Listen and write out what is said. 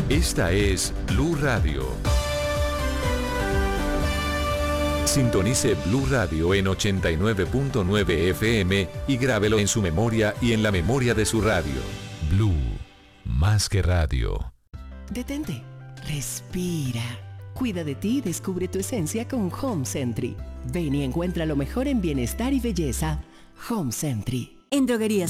Esta es Blue Radio. Sintonice Blue Radio en 89.9 FM y grábelo en su memoria y en la memoria de su radio. Blue, más que radio. Detente, respira. Cuida de ti y descubre tu esencia con Home Sentry. Ven y encuentra lo mejor en bienestar y belleza. Home Sentry. En Droguerías